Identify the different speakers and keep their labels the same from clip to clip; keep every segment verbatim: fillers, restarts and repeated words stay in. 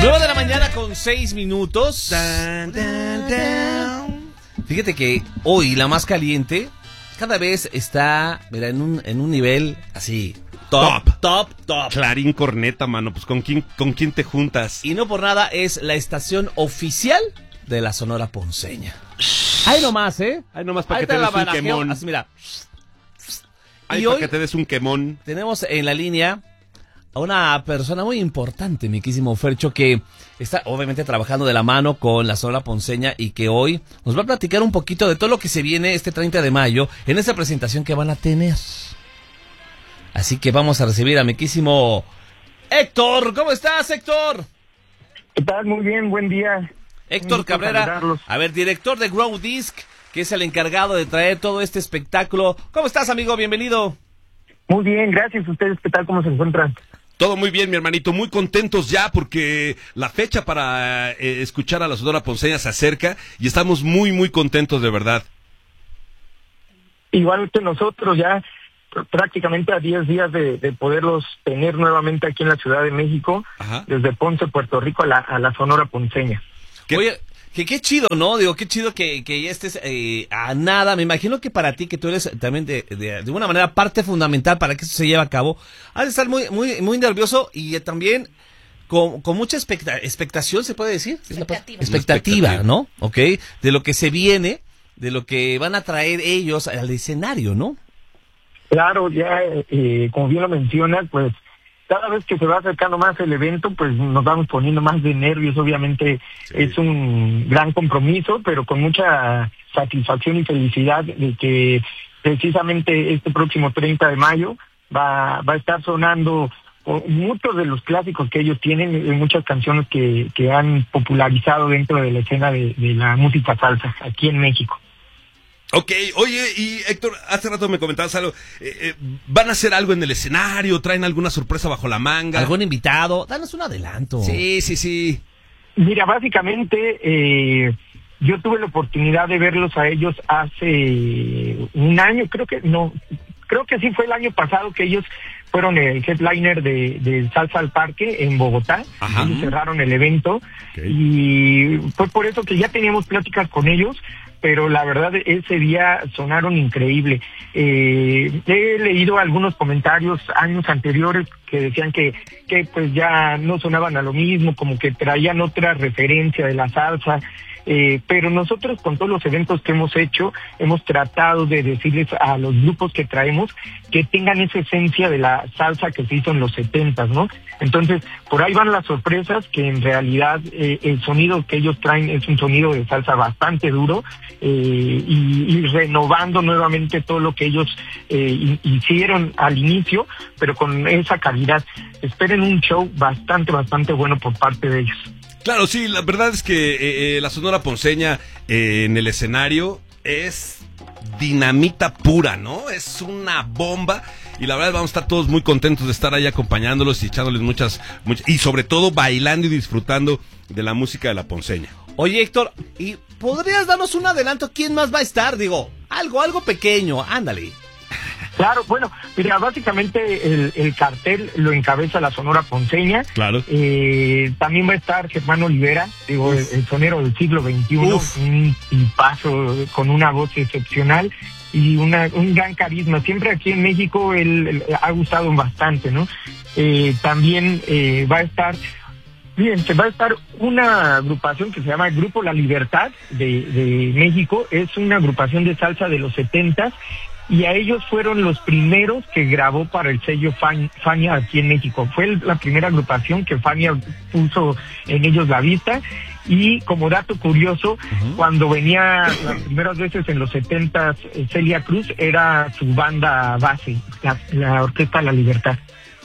Speaker 1: nueve de la mañana con seis minutos. Dun, dun, dun. Fíjate que hoy la más caliente cada vez está, mira, en un, en un nivel así. Top, top, top, top.
Speaker 2: Clarín corneta, mano. Pues ¿con quién, con quién te juntas?
Speaker 1: Y no por nada es la estación oficial de la Sonora Ponceña. Ahí nomás, ¿eh?
Speaker 2: Ahí nomás para que te des un quemón.
Speaker 1: Así, mira.
Speaker 2: Ahí
Speaker 1: y
Speaker 2: para
Speaker 1: hoy
Speaker 2: que te des un quemón.
Speaker 1: Tenemos en la línea a una persona muy importante, mi quísimo Fercho, que está obviamente trabajando de la mano con la Sonora Ponceña y que hoy nos va a platicar un poquito de todo lo que se viene este treinta de mayo en esa presentación que van a tener. Así que vamos a recibir a mi quísimo Héctor. ¿Cómo estás, Héctor?
Speaker 3: ¿Qué tal? Muy bien, buen día.
Speaker 1: Héctor Cabrera, a ver, director de Grow Disc, que es el encargado de traer todo este espectáculo. ¿Cómo estás, amigo? Bienvenido.
Speaker 3: Muy bien, gracias. ¿Ustedes qué tal? ¿Cómo se encuentran?
Speaker 2: Todo muy bien, mi hermanito, muy contentos ya porque la fecha para eh, escuchar a la Sonora Ponceña se acerca y estamos muy, muy contentos de verdad.
Speaker 3: Igual que nosotros ya prácticamente a diez días de, de poderlos tener nuevamente aquí en la Ciudad de México. Ajá. Desde Ponce, Puerto Rico a la, a la Sonora Ponceña.
Speaker 1: ¿Qué? Oye, que qué chido, ¿no? Digo, qué chido que, que ya estés eh, a nada. Me imagino que para ti, que tú eres también de, de, de una manera parte fundamental para que eso se lleve a cabo, has de estar muy, muy, muy nervioso y también con, con mucha expecta, expectación, ¿se puede decir?
Speaker 4: Expectativa.
Speaker 1: Expectativa, ¿no? Ok, de lo que se viene, de lo que van a traer ellos al escenario, ¿no?
Speaker 3: Claro, ya, eh, como bien lo mencionas, pues cada vez que se va acercando más el evento, pues nos vamos poniendo más de nervios. Obviamente sí. Es un gran compromiso, pero con mucha satisfacción y felicidad de que precisamente este próximo treinta de mayo va, va a estar sonando muchos de los clásicos que ellos tienen, muchas canciones que, que han popularizado dentro de la escena de, de la música salsa aquí en México.
Speaker 2: Ok, oye, y Héctor, hace rato me comentabas algo, eh, eh, ¿van a hacer algo en el escenario? ¿Traen alguna sorpresa bajo la manga?
Speaker 1: ¿Algún invitado? Danos un adelanto.
Speaker 2: Sí, sí, sí.
Speaker 3: Mira, básicamente, eh, yo tuve la oportunidad de verlos a ellos hace un año, creo que, no, creo que sí fue el año pasado que ellos fueron el headliner de, de Salsa al Parque en Bogotá. Ajá. Ellos cerraron el evento. Okay. Y fue por eso que ya teníamos pláticas con ellos, pero la verdad ese día sonaron increíble. Eh, he leído algunos comentarios años anteriores que decían que, que pues ya no sonaban a lo mismo, como que traían otra referencia de la salsa. Eh, pero nosotros con todos los eventos que hemos hecho, hemos tratado de decirles a los grupos que traemos que tengan esa esencia de la salsa que se hizo en los setentas, ¿no? Entonces, por ahí van las sorpresas, que en realidad eh, el sonido que ellos traen es un sonido de salsa bastante duro, eh, y, y renovando nuevamente todo lo que ellos eh, hicieron al inicio, pero con esa calidad. Esperen un show bastante, bastante bueno por parte de ellos.
Speaker 2: Claro, sí, la verdad es que eh, eh, la Sonora Ponceña eh, en el escenario es dinamita pura, ¿no? Es una bomba y la verdad vamos a estar todos muy contentos de estar ahí acompañándolos y echándoles muchas, muchas y sobre todo bailando y disfrutando de la música de la Ponceña.
Speaker 1: Oye, Héctor, ¿y podrías darnos un adelanto? ¿Quién más va a estar? Digo, algo, algo pequeño, ándale.
Speaker 3: Claro, bueno, mira, básicamente el, el cartel lo encabeza la Sonora Ponceña.
Speaker 2: Claro.
Speaker 3: Eh, también va a estar Germán Olivera, digo, el, el sonero del siglo veintiuno, Uf. un tipazo con una voz excepcional y una, un gran carisma. Siempre aquí en México él, él ha gustado bastante, ¿no? Eh, también eh, va a estar... Fíjense, va a estar una agrupación que se llama Grupo La Libertad de, de México. Es una agrupación de salsa de los setentas. Y a ellos fueron los primeros que grabó para el sello Fania aquí en México. Fue la primera agrupación que Fania puso en ellos la vista. Y como dato curioso, uh-huh. cuando venía las primeras veces en los setentas, Celia Cruz era su banda base, la, la Orquesta La Libertad.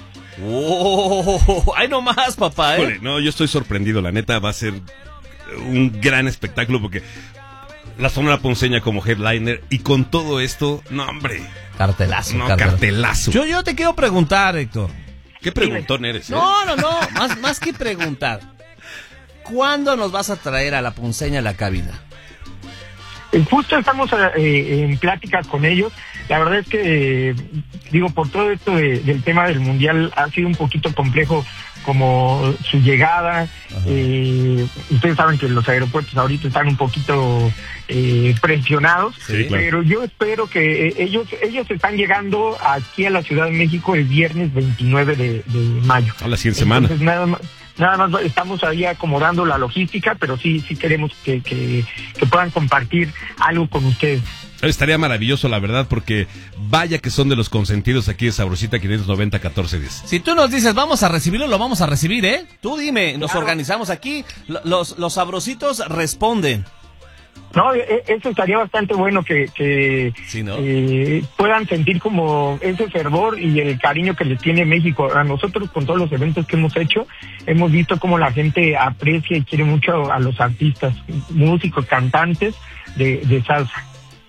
Speaker 1: ¡Oh! ¡Ay, no más, papá! ¿eh?
Speaker 2: Joder, no, yo estoy sorprendido, la neta, va a ser un gran espectáculo porque... la Sonora Ponceña como headliner y con todo esto, no hombre,
Speaker 1: cartelazo,
Speaker 2: no cartelazo. cartelazo.
Speaker 1: Yo yo te quiero preguntar, Héctor.
Speaker 2: ¿Qué preguntón eres? Eh?
Speaker 1: No, no, no, más más que preguntar. ¿Cuándo nos vas a traer a la Ponceña a la cabina?
Speaker 3: Eh, justo estamos eh, en plática con ellos. La verdad es que, eh, digo, por todo esto de, del tema del mundial ha sido un poquito complejo como su llegada. Eh, ustedes saben que los aeropuertos ahorita están un poquito eh, presionados,
Speaker 2: sí, claro.
Speaker 3: pero yo espero que eh, ellos ellos están llegando aquí a la Ciudad de México el viernes veintinueve de, de mayo.
Speaker 2: A la siguiente semana.
Speaker 3: Entonces, nada más, nada más estamos ahí acomodando la logística, pero sí sí queremos que, que, que puedan compartir algo con ustedes.
Speaker 2: Estaría maravilloso, la verdad, porque vaya que son de los consentidos aquí de Sabrosita quinientos noventa catorce diez.
Speaker 1: Si tú nos dices vamos a recibirlo, lo vamos a recibir, ¿eh? Tú dime, nos
Speaker 3: Claro.
Speaker 1: organizamos aquí, los, los sabrositos responden.
Speaker 3: No, e- eso estaría bastante bueno que, que
Speaker 1: Sí, ¿no?
Speaker 3: eh, puedan sentir como ese fervor y el cariño que les tiene México. A nosotros, con todos los eventos que hemos hecho, hemos visto cómo la gente aprecia y quiere mucho a los artistas, músicos, cantantes de, de salsa.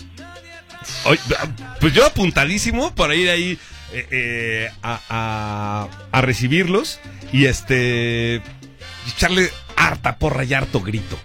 Speaker 2: Oye, pues yo apuntadísimo para ir ahí eh, eh, a, a, a recibirlos y este echarle harta porra y harto grito.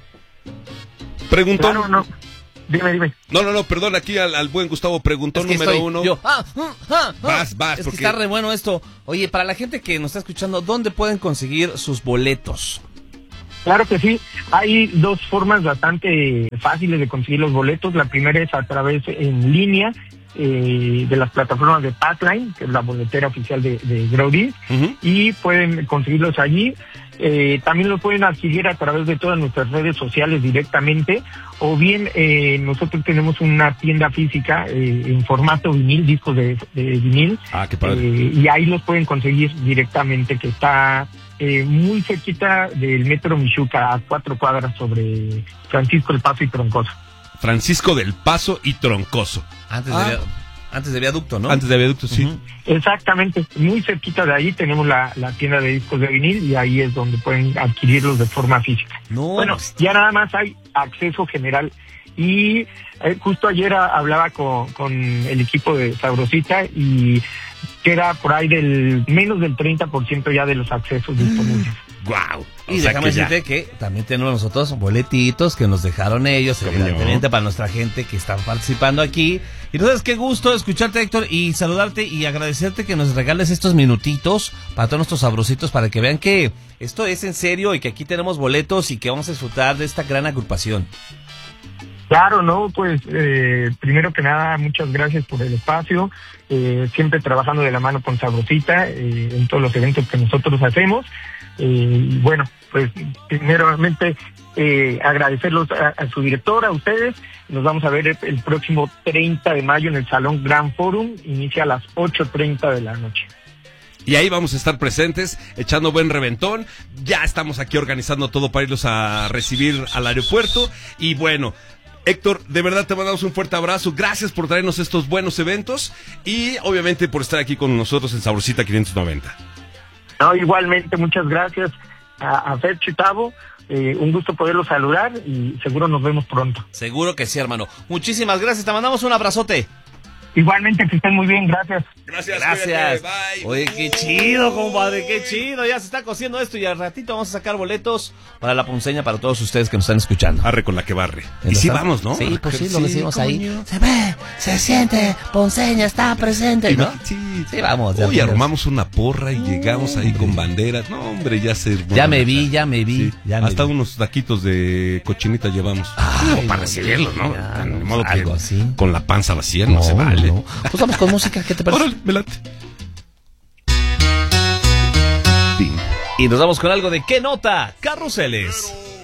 Speaker 2: Preguntó.
Speaker 3: Claro, no. Dime, dime.
Speaker 2: No, no, no, perdón, aquí al, al buen Gustavo preguntó
Speaker 1: Es que
Speaker 2: número
Speaker 1: estoy-
Speaker 2: uno.
Speaker 1: yo, ah, ah, ah,
Speaker 2: Vas, vas,
Speaker 1: es
Speaker 2: porque-
Speaker 1: que está re bueno esto. Oye, para la gente que nos está escuchando, ¿dónde pueden conseguir sus boletos?
Speaker 3: Claro que sí, hay dos formas bastante fáciles de conseguir los boletos. La primera es a través en línea eh, de las plataformas de Passline, que es la boletera oficial de, de Graudí,
Speaker 2: Ujú.
Speaker 3: y pueden conseguirlos allí. Eh, también los pueden adquirir a través de todas nuestras redes sociales directamente, o bien eh, nosotros tenemos una tienda física eh, en formato vinil, discos de, de vinil,
Speaker 2: Ah, qué padre.
Speaker 3: eh, y ahí los pueden conseguir directamente, que está eh, muy cerquita del Metro Michuca, a cuatro cuadras sobre Francisco del Paso y Troncoso.
Speaker 2: Francisco del Paso y Troncoso.
Speaker 1: Antes,
Speaker 2: Ah.
Speaker 1: de, via- antes de viaducto, ¿no?
Speaker 2: Antes de viaducto, sí.
Speaker 1: Ujú.
Speaker 3: Exactamente, muy cerquita de ahí tenemos la, la tienda de discos de vinil, y ahí es donde pueden adquirirlos de forma física.
Speaker 1: No,
Speaker 3: Bueno,
Speaker 1: pues,
Speaker 3: ya nada más hay acceso general. Y eh, justo ayer a- hablaba con, con el equipo de Sabrosita y queda por ahí del menos del treinta por ciento ya de los accesos disponibles.
Speaker 2: Guau.
Speaker 1: y
Speaker 2: O sea
Speaker 1: déjame
Speaker 2: que ya.
Speaker 1: decirte que también tenemos nosotros boletitos que nos dejaron ellos,
Speaker 2: ¿Cómo
Speaker 1: evidentemente,
Speaker 2: no?
Speaker 1: para nuestra gente que está participando aquí. Y entonces, qué gusto escucharte, Héctor, y saludarte y agradecerte que nos regales estos minutitos para todos nuestros sabrositos, para que vean que esto es en serio y que aquí tenemos boletos y que vamos a disfrutar de esta gran agrupación.
Speaker 3: Claro, no, pues eh, primero que nada, muchas gracias por el espacio, eh, siempre trabajando de la mano con Sabrosita eh, en todos los eventos que nosotros hacemos. Eh, y bueno, pues primeramente eh, agradecerlos a, a su director, a ustedes. Nos vamos a ver el, el próximo treinta de mayo en el Salón Gran Forum, inicia a las ocho treinta de la noche.
Speaker 2: Y ahí vamos a estar presentes, echando buen reventón. Ya estamos aquí organizando todo para irlos a recibir al aeropuerto. Y bueno, Héctor, de verdad te mandamos un fuerte abrazo. Gracias por traernos estos buenos eventos y obviamente por estar aquí con nosotros en Sabrosita quinientos noventa.
Speaker 3: No, igualmente, muchas gracias a, a Fercho y Tavo. Eh, un gusto poderlos saludar y seguro nos vemos pronto.
Speaker 1: Seguro que sí, hermano. Muchísimas gracias, te mandamos un abrazote.
Speaker 3: Igualmente, que estén muy bien, gracias.
Speaker 2: Gracias,
Speaker 1: Gracias.
Speaker 2: cuídate, bye.
Speaker 1: Oye, qué chido, compadre, qué chido. Ya se está cociendo esto y al ratito vamos a sacar boletos para la ponceña para todos ustedes que nos están escuchando.
Speaker 2: Arre con la que barre.
Speaker 1: ¿Ya
Speaker 2: Y sí
Speaker 1: está?
Speaker 2: vamos, ¿no?
Speaker 1: Sí, pues sí, lo decimos
Speaker 2: coño.
Speaker 1: ahí. Se ve, se siente, Ponceña está presente, ¿no?
Speaker 2: Sí.
Speaker 1: Sí, vamos. ya
Speaker 2: Hoy
Speaker 1: vamos.
Speaker 2: armamos una porra y llegamos ahí con banderas. No, hombre, ya se...
Speaker 1: Ya me vi, ya me vi.
Speaker 2: Sí,
Speaker 1: ya me
Speaker 2: hasta
Speaker 1: vi.
Speaker 2: unos taquitos de cochinita llevamos.
Speaker 1: Ay,
Speaker 2: Digo, para
Speaker 1: no,
Speaker 2: recibirlos, ¿no?
Speaker 1: ya,
Speaker 2: De
Speaker 1: no,
Speaker 2: modo que
Speaker 1: algo así.
Speaker 2: con la panza vacía no, se vale.
Speaker 1: no. Pues vamos con música, ¿qué te parece?
Speaker 2: Órale, me late.
Speaker 1: Y nos vamos con algo de ¿Qué nota? Carruseles.